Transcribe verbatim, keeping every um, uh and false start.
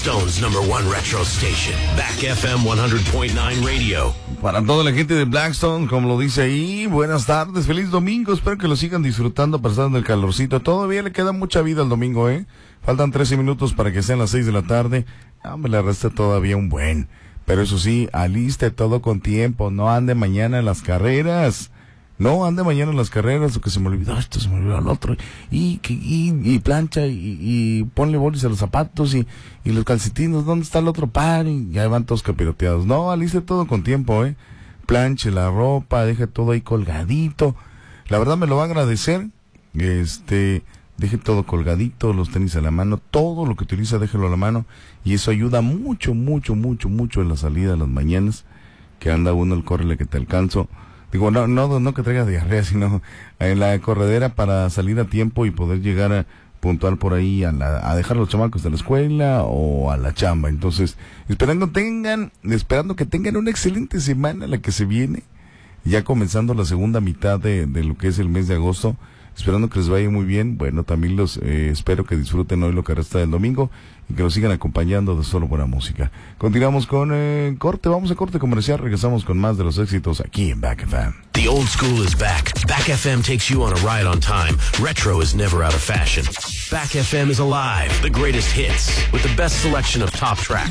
Blackstone's number one retro station, Back F M one hundred point nine Radio. Para toda la gente de Blackstone, como lo dice ahí, buenas tardes, feliz domingo, espero que lo sigan disfrutando, pasando el calorcito. Todavía le queda mucha vida al domingo, ¿eh? Faltan trece minutos para que sean las seis de la tarde. Ah, me le resta todavía un buen. Pero eso sí, aliste todo con tiempo, no ande mañana en las carreras. No, ande mañana en las carreras, o que se me olvidó esto, se me olvidó el otro, y, y, y plancha, y, y ponle bolis a los zapatos, y, y los calcetines, ¿dónde está el otro par? Y ya van todos capiroteados. No, aliste todo con tiempo, ¿eh? Planche la ropa, deje todo ahí colgadito. La verdad me lo va a agradecer, este, deje todo colgadito, los tenis a la mano, todo lo que utiliza déjelo a la mano, y eso ayuda mucho, mucho, mucho, mucho en la salida de las mañanas, que anda uno el córrele que te alcanzo. Digo, no, no, no que traiga diarrea, sino en la corredera para salir a tiempo y poder llegar a puntual por ahí a, la, a dejar a los chamacos de la escuela o a la chamba. Entonces, esperando tengan, esperando que tengan una excelente semana la que se viene, ya comenzando la segunda mitad de, de lo que es el mes de agosto, esperando que les vaya muy bien. Bueno, también los eh, espero que disfruten hoy lo que resta del domingo y que los sigan acompañando de solo buena música. Continuamos con eh, corte, vamos a corte comercial, regresamos con más de los éxitos aquí en Back F M. The old school is back. Back F M takes you on a ride on time. Retro is never out of fashion. Back F M is alive. The greatest hits with the best selection of top tracks.